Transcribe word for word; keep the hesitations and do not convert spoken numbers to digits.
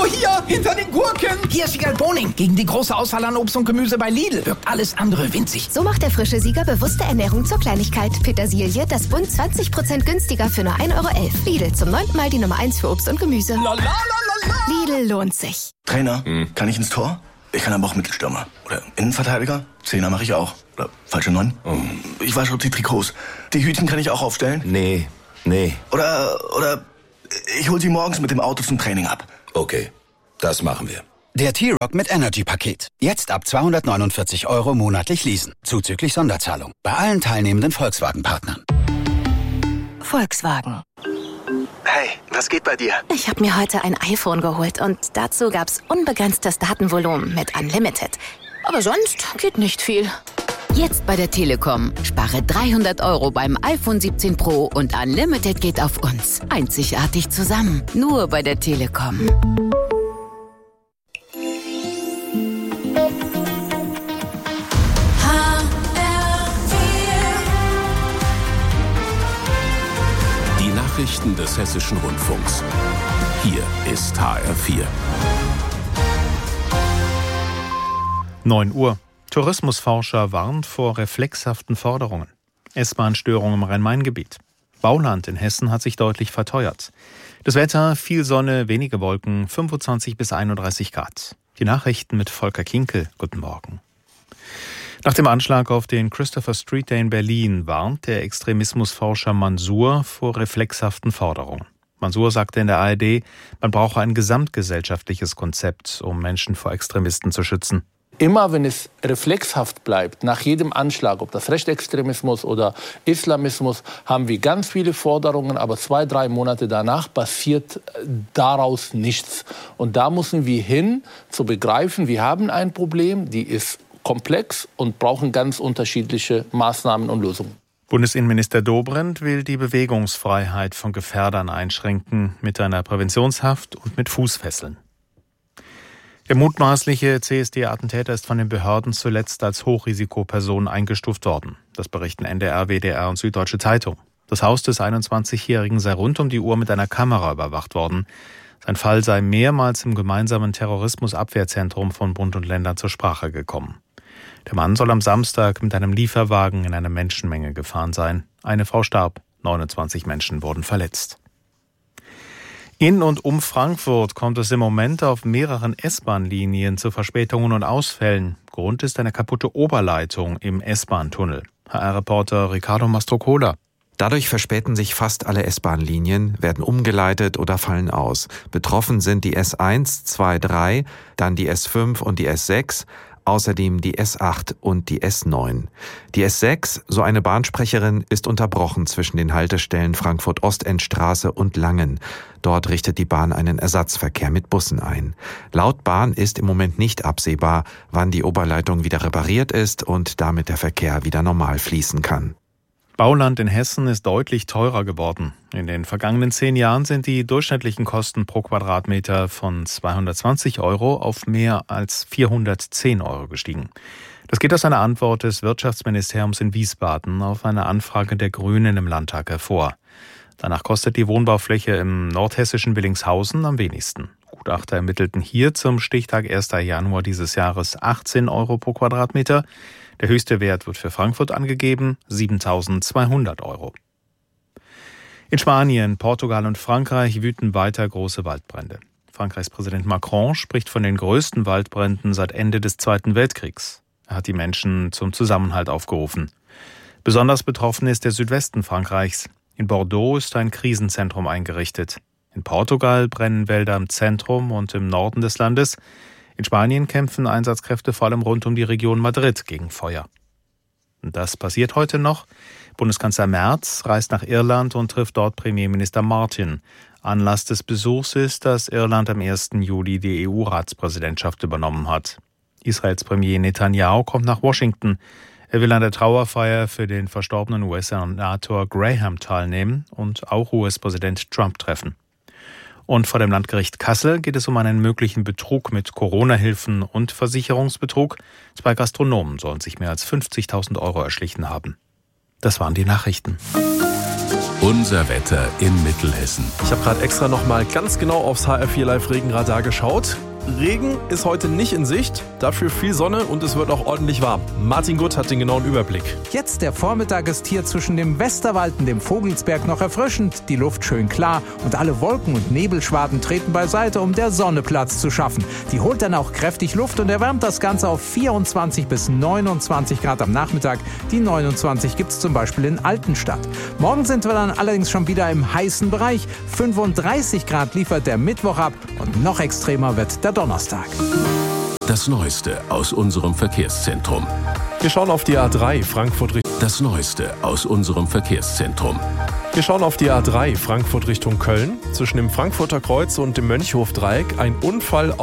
Oh, hier, hinter den Gurken. Hier ist Siegal Boning. Gegen die große Auswahl an Obst und Gemüse bei Lidl wirkt alles andere winzig. So macht der frische Sieger bewusste Ernährung zur Kleinigkeit. Petersilie, das Bund zwanzig Prozent günstiger für nur ein Euro elf. Lidl, zum neunten Mal die Nummer eins für Obst und Gemüse. La, la, la, la, la. Lidl lohnt sich. Trainer, hm. kann ich ins Tor? Ich kann aber auch Mittelstürmer. Oder Innenverteidiger. Zehner mache ich auch. Oder falsche Neun. Oh. Ich wasche die Trikots. Die Hütchen kann ich auch aufstellen? Nee, nee. Oder, oder ich hol sie morgens mit dem Auto zum Training ab. Okay, das machen wir. Der T-Rock mit Energy-Paket. Jetzt ab zweihundertneunundvierzig Euro monatlich leasen. Zuzüglich Sonderzahlung. Bei allen teilnehmenden Volkswagen-Partnern. Volkswagen. Hey, was geht bei dir? Ich habe mir heute ein iPhone geholt und dazu gab's unbegrenztes Datenvolumen mit Unlimited. Aber sonst geht nicht viel. Jetzt bei der Telekom. Spare dreihundert Euro beim iPhone siebzehn Pro und Unlimited geht auf uns. Einzigartig zusammen. Nur bei der Telekom. Die Nachrichten des Hessischen Rundfunks. Hier ist H R vier. neun Uhr. Tourismusforscher warnt vor reflexhaften Forderungen. S-Bahn-Störung im Rhein-Main-Gebiet. Bauland in Hessen hat sich deutlich verteuert. Das Wetter, viel Sonne, wenige Wolken, fünfundzwanzig bis einunddreißig Grad. Die Nachrichten mit Volker Kinkel. Guten Morgen. Nach dem Anschlag auf den Christopher Street Day in Berlin warnt der Extremismusforscher Mansour vor reflexhaften Forderungen. Mansour sagte in der A R D, man brauche ein gesamtgesellschaftliches Konzept, um Menschen vor Extremisten zu schützen. Immer wenn es reflexhaft bleibt, nach jedem Anschlag, ob das Rechtsextremismus oder Islamismus, haben wir ganz viele Forderungen, aber zwei, drei Monate danach passiert daraus nichts. Und da müssen wir hin, zu begreifen, wir haben ein Problem, die ist komplex und brauchen ganz unterschiedliche Maßnahmen und Lösungen. Bundesinnenminister Dobrindt will die Bewegungsfreiheit von Gefährdern einschränken mit einer Präventionshaft und mit Fußfesseln. Der mutmaßliche C S D-Attentäter ist von den Behörden zuletzt als Hochrisikoperson eingestuft worden. Das berichten N D R, W D R und Süddeutsche Zeitung. Das Haus des einundzwanzigjährigen sei rund um die Uhr mit einer Kamera überwacht worden. Sein Fall sei mehrmals im gemeinsamen Terrorismusabwehrzentrum von Bund und Ländern zur Sprache gekommen. Der Mann soll am Samstag mit einem Lieferwagen in eine Menschenmenge gefahren sein. Eine Frau starb, neunundzwanzig Menschen wurden verletzt. In und um Frankfurt kommt es im Moment auf mehreren S-Bahn-Linien zu Verspätungen und Ausfällen. Grund ist eine kaputte Oberleitung im S-Bahn-Tunnel. H R-Reporter Ricardo Mastrocola. Dadurch verspäten sich fast alle S-Bahn-Linien, werden umgeleitet oder fallen aus. Betroffen sind die S eins, zwei, drei, dann die S fünf und die S sechs, außerdem die S acht und die S neun. Die S sechs, so eine Bahnsprecherin, ist unterbrochen zwischen den Haltestellen Frankfurt-Ostendstraße und Langen. Dort richtet die Bahn einen Ersatzverkehr mit Bussen ein. Laut Bahn ist im Moment nicht absehbar, wann die Oberleitung wieder repariert ist und damit der Verkehr wieder normal fließen kann. Bauland in Hessen ist deutlich teurer geworden. In den vergangenen zehn Jahren sind die durchschnittlichen Kosten pro Quadratmeter von zweihundertzwanzig Euro auf mehr als vierhundertzehn Euro gestiegen. Das geht aus einer Antwort des Wirtschaftsministeriums in Wiesbaden auf eine Anfrage der Grünen im Landtag hervor. Danach kostet die Wohnbaufläche im nordhessischen Willingshausen am wenigsten. Gutachter ermittelten hier zum Stichtag ersten Januar dieses Jahres achtzehn Euro pro Quadratmeter. Der höchste Wert wird für Frankfurt angegeben, siebentausendzweihundert Euro. In Spanien, Portugal und Frankreich wüten weiter große Waldbrände. Frankreichs Präsident Macron spricht von den größten Waldbränden seit Ende des Zweiten Weltkriegs. Er hat die Menschen zum Zusammenhalt aufgerufen. Besonders betroffen ist der Südwesten Frankreichs. In Bordeaux ist ein Krisenzentrum eingerichtet. In Portugal brennen Wälder im Zentrum und im Norden des Landes. In Spanien kämpfen Einsatzkräfte vor allem rund um die Region Madrid gegen Feuer. Und das passiert heute noch. Bundeskanzler Merz reist nach Irland und trifft dort Premierminister Martin. Anlass des Besuchs ist, dass Irland am ersten Juli die E U-Ratspräsidentschaft übernommen hat. Israels Premier Netanyahu kommt nach Washington. Er will an der Trauerfeier für den verstorbenen U S-Senator Graham teilnehmen und auch U S-Präsident Trump treffen. Und vor dem Landgericht Kassel geht es um einen möglichen Betrug mit Corona-Hilfen und Versicherungsbetrug. Zwei Gastronomen sollen sich mehr als fünfzigtausend Euro erschlichen haben. Das waren die Nachrichten. Unser Wetter in Mittelhessen. Ich habe gerade extra noch mal ganz genau aufs H R vier Live Regenradar geschaut. Regen ist heute nicht in Sicht, dafür viel Sonne und es wird auch ordentlich warm. Martin Gutt hat den genauen Überblick. Jetzt der Vormittag ist hier zwischen dem Westerwald und dem Vogelsberg noch erfrischend, die Luft schön klar und alle Wolken- und Nebelschwaden treten beiseite, um der Sonne Platz zu schaffen. Die holt dann auch kräftig Luft und erwärmt das Ganze auf vierundzwanzig bis neunundzwanzig Grad am Nachmittag. Die neunundzwanzig gibt es zum Beispiel in Altenstadt. Morgen sind wir dann allerdings schon wieder im heißen Bereich. fünfunddreißig Grad liefert der Mittwoch ab und noch extremer wird der Donnerstag. Das Neueste aus unserem Verkehrszentrum. Wir schauen auf die A drei Frankfurt. Das Neueste aus unserem Verkehrszentrum. Wir schauen auf die A drei Frankfurt Richtung Köln. Zwischen dem Frankfurter Kreuz und dem Mönchhofdreieck ein Unfall